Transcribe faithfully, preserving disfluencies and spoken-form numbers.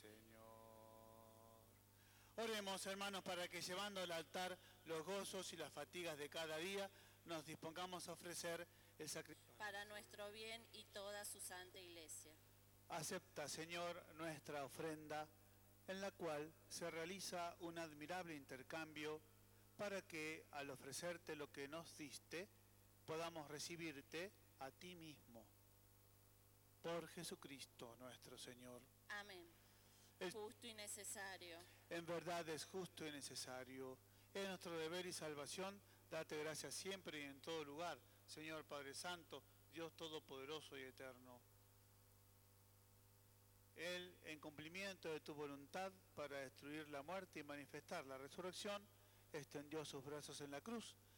Señor. Oremos, hermanos, para que llevando al altar los gozos y las fatigas de cada día, nos dispongamos a ofrecer el sacrificio. Para nuestro bien y toda su santa Iglesia. Acepta, Señor, nuestra ofrenda, en la cual se realiza un admirable intercambio para que, al ofrecerte lo que nos diste, podamos recibirte a ti mismo. Por Jesucristo nuestro Señor. Amén. Es, justo y necesario. En verdad es justo y necesario. Es nuestro deber y salvación darte gracias siempre y en todo lugar, Señor Padre Santo, Dios Todopoderoso y Eterno. Él, en cumplimiento de tu voluntad para destruir la muerte y manifestar la resurrección, extendió sus brazos en la cruz